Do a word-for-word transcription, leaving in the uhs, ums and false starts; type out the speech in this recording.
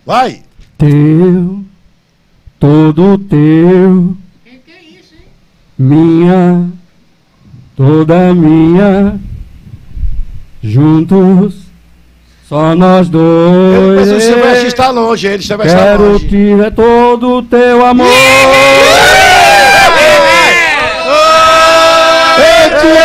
Vai. Teu, todo teu. Que que é isso, hein? Minha, toda minha. Juntos, só nós dois. Mas o Silvestre está longe, ele Silvestre está Quero longe. tirar todo o teu amor.